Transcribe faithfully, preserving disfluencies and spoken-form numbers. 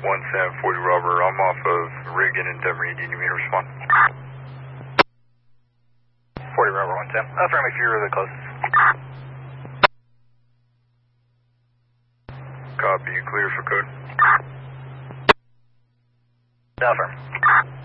one seven forty Robert, I'm off of Reagan and Demery. Do you need me to respond? forty Robert, one ten. Affirm if you're the closest. Copy, you clear for code? Affirm.